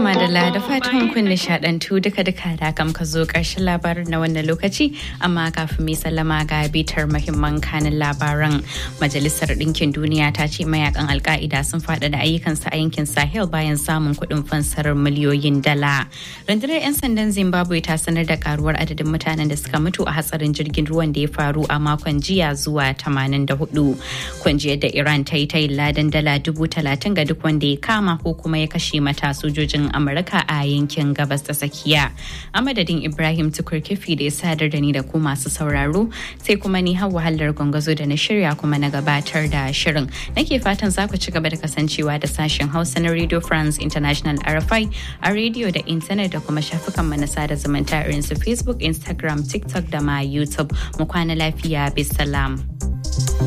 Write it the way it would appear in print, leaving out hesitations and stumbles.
madalla da fatan kun nishadantu duka-duka da kam ka zo ƙarshen labarin na wannan lokaci, amma kafin mai sallama ga bitar muhimman kanin labaran. Majalisar Ɗinkin Duniya ta ce mayakan Al-Qaida sun faɗaɗa ayyukansu a yankin Sahel bayan samun kuɗin fansar miliyoyin dala. Rundunar 'yan sandan Zimbabwe ta sanar da karuwar adadin mutanen da suka mutu a hatsarin jirgin ruwan da ya faru a makon jiya zuwa 84. Kungiyar da Iran ta yi tayin ladan dala 30,000 ga duk wanda ya kama ko kuma ya kashe mata sojojin Amurka a yankin gabas ta tsakiya. A madadin Ibrahim Tukur Kifi da ya sadar da ni da ku masu sauraro, sai kuma ni Hauwa Hallar Gwangwazo da na shirya kuma na gabatar da shirin. Nake fatan za ku ci gaba da kasancewa da sashen Hausa na Radio France International RFI a rediyo da intanet da kuma shafukan mu na sada zumunta irin su Facebook, Instagram, TikTok da ma YouTube. Mu kwana lafiya, bisalam.